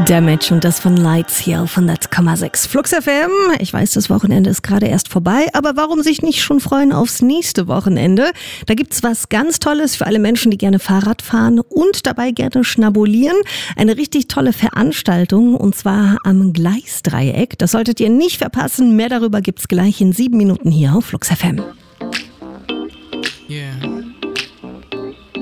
Damage und das von Lights hier auf 100,6 Flux FM. Ich weiß, das Wochenende ist gerade erst vorbei, aber warum sich nicht schon freuen aufs nächste Wochenende? Da gibt's was ganz Tolles für alle Menschen, die gerne Fahrrad fahren und dabei gerne schnabulieren. Eine richtig tolle Veranstaltung und zwar am Gleisdreieck. Das solltet ihr nicht verpassen. Mehr darüber gibt's gleich in 7 Minuten hier auf Flux FM.